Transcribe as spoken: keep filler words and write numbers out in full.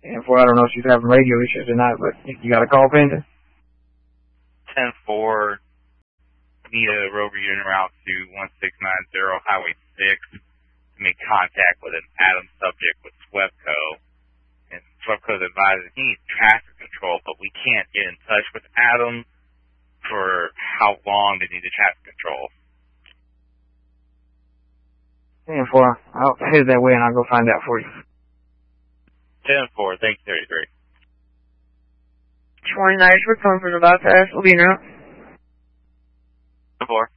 And for I don't know if she's having radio issues or not, but you got a call pending? ten four, need a rover unit route to one six nine zero Highway six to make contact with an Adam subject with SWEPCO. And SWEPCO advises he needs traffic control, but we can't get in touch with Adam for how long they need the traffic control. ten four, I'll head that way and I'll go find out for you. ten four, thank you, thirty-three. twenty-nine for comfort about that. We'll be in route. ten four.